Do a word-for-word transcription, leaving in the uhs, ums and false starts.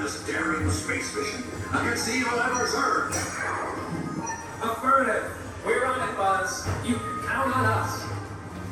this daring space mission against the evil Emperor Zurg. Affirmative. We're on it, Buzz. You